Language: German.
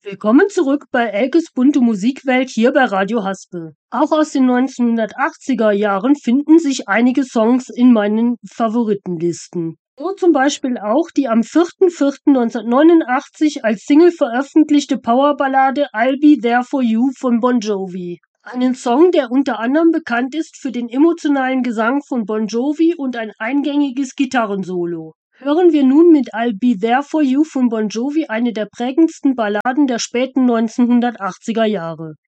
Willkommen zurück bei Elkes bunte Musikwelt hier bei Radio Haspel. Auch aus den 1980er Jahren finden sich einige Songs in meinen Favoritenlisten. So zum Beispiel auch die am 4.4.1989 als Single veröffentlichte Powerballade I'll Be There For You von Bon Jovi. Einen Song, der unter anderem bekannt ist für den emotionalen Gesang von Bon Jovi und ein eingängiges Gitarrensolo. Hören wir nun mit I'll Be There For You von Bon Jovi eine der prägendsten Balladen der späten 1980er Jahre.